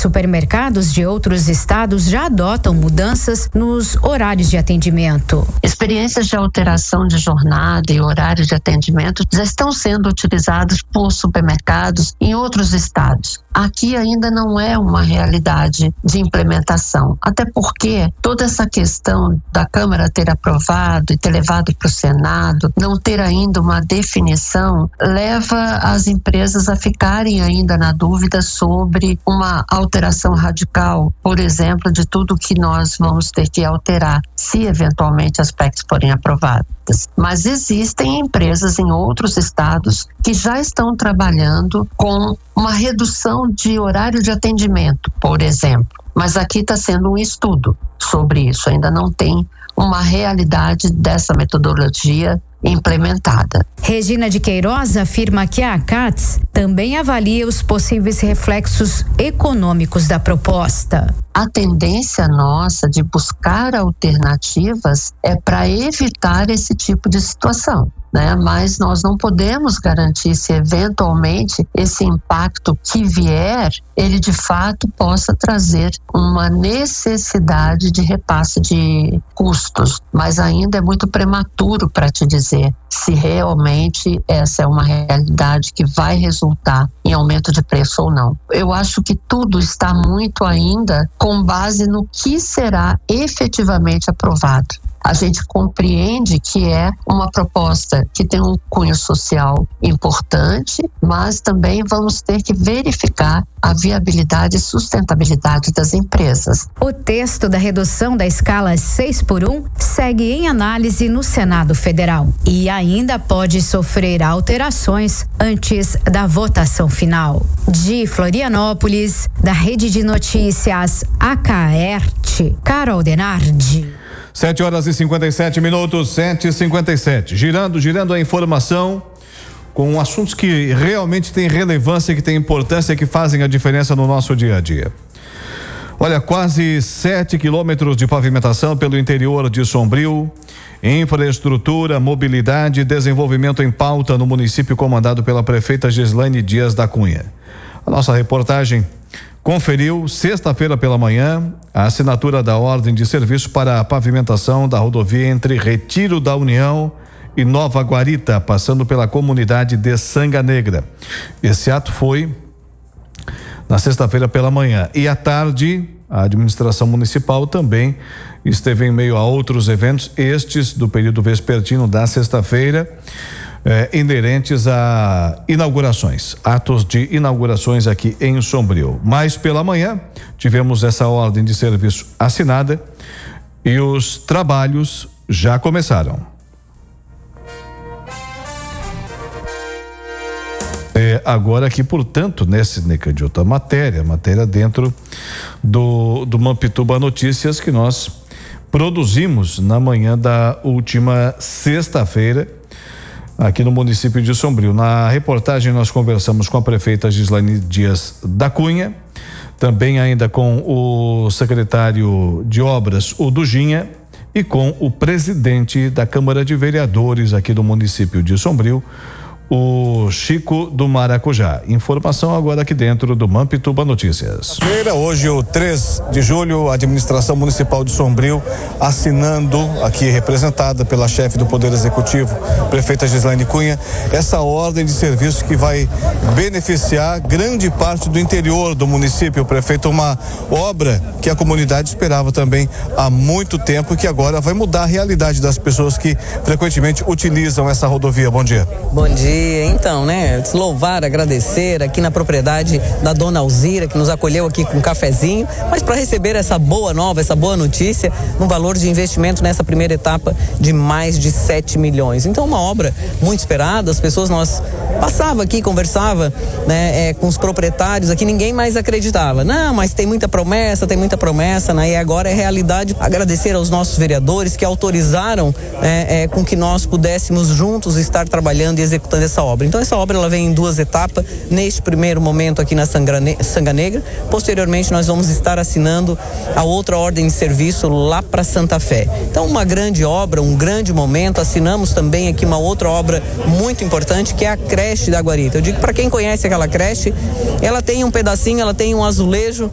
Supermercados de outros estados já adotam mudanças nos horários de atendimento. Experiências de alteração de jornada e horário de atendimento já estão sendo utilizadas por supermercados em outros estados. Aqui ainda não é uma realidade de implementação, até porque toda essa questão da Câmara ter aprovado e ter levado para o Senado, não ter ainda uma definição, leva as empresas a ficarem ainda na dúvida sobre uma alteração radical, por exemplo, de tudo que nós vamos ter que alterar, se eventualmente as PECs forem aprovadas. Mas existem empresas em outros estados que já estão trabalhando com uma redução de horário de atendimento, por exemplo. Mas aqui está sendo um estudo sobre isso, ainda não tem uma realidade dessa metodologia implementada. Regina de Queiroz afirma que a ACATS também avalia os possíveis reflexos econômicos da proposta. A tendência nossa de buscar alternativas é para evitar esse tipo de situação, né? Mas nós não podemos garantir se eventualmente esse impacto que vier, ele de fato possa trazer uma necessidade de repasse de custos, mas ainda é muito prematuro para te dizer se realmente essa é uma realidade que vai resultar em aumento de preço ou não. Eu acho que tudo está muito ainda com base no que será efetivamente aprovado. A gente compreende que é uma proposta que tem um cunho social importante, mas também vamos ter que verificar a viabilidade e sustentabilidade das empresas. O texto da redução da escala 6x1 segue em análise no Senado Federal e ainda pode sofrer alterações antes da votação final. De Florianópolis, da Rede de Notícias Acaerte, Carol Denardi. 7h57, 7h57. Girando a informação com assuntos que realmente têm relevância, que têm importância, que fazem a diferença no nosso dia a dia. Olha, quase 7 quilômetros de pavimentação pelo interior de Sombrio, infraestrutura, mobilidade e desenvolvimento em pauta no município comandado pela prefeita Gislaine Dias da Cunha. A nossa reportagem conferiu, sexta-feira pela manhã, a assinatura da ordem de serviço para a pavimentação da rodovia entre Retiro da União e Nova Guarita, passando pela comunidade de Sanga Negra. Esse ato foi na sexta-feira pela manhã. E à tarde, a administração municipal também esteve em meio a outros eventos, estes do período vespertino da sexta-feira, inerentes a inaugurações, atos de inaugurações aqui em Sombrio. Mas pela manhã tivemos essa ordem de serviço assinada e os trabalhos já começaram. Agora aqui, portanto, nesse Necandilton, a matéria dentro do Mampituba Notícias que nós produzimos na manhã da última sexta-feira aqui no município de Sombrio. Na reportagem nós conversamos com a prefeita Gislaine Dias da Cunha, também ainda com o secretário de obras, o Dujinha, e com o presidente da Câmara de Vereadores aqui do município de Sombrio, o Chico do Maracujá. Informação agora aqui dentro do Mampituba Notícias. Hoje, o 3 de julho, a administração municipal de Sombrio assinando, aqui representada pela chefe do Poder Executivo, prefeita Gislaine Cunha, essa ordem de serviço que vai beneficiar grande parte do interior do município. Prefeito, uma obra que a comunidade esperava também há muito tempo e que agora vai mudar a realidade das pessoas que frequentemente utilizam essa rodovia. Bom dia. Bom dia. Então, louvar, agradecer aqui na propriedade da dona Alzira, que nos acolheu aqui com um cafezinho, mas para receber essa boa nova, essa boa notícia, no valor de investimento nessa primeira etapa de mais de 7 milhões. Então, uma obra muito esperada, as pessoas, nós passava aqui, conversava, com os proprietários aqui, ninguém mais acreditava. Não, mas tem muita promessa, e agora é realidade. Agradecer aos nossos vereadores que autorizaram com que nós pudéssemos juntos estar trabalhando e executando essa obra. Então essa obra ela vem em 2 etapas, neste primeiro momento aqui na Sanga Negra, posteriormente nós vamos estar assinando a outra ordem de serviço lá para Santa Fé. Então uma grande obra, um grande momento. Assinamos também aqui uma outra obra muito importante, que é a creche da Guarita. Eu digo para quem conhece aquela creche, ela tem um pedacinho, ela tem um azulejo